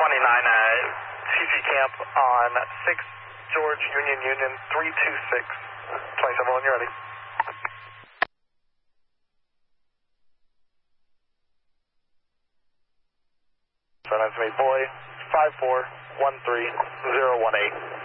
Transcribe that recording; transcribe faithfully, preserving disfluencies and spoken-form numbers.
twenty-nine, uh, T C camp on six George Union Union three two six. twenty-seven when you're ready. So nice to meet boy, five four one three zero one eight.